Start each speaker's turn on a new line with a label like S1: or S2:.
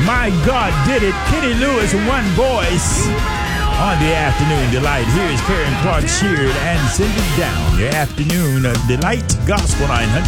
S1: My God did it. Kenny Lewis, one voice on the Afternoon Delight. Here is Karen Clark Sheard and Send It Down. Your Afternoon Delight, Gospel 900.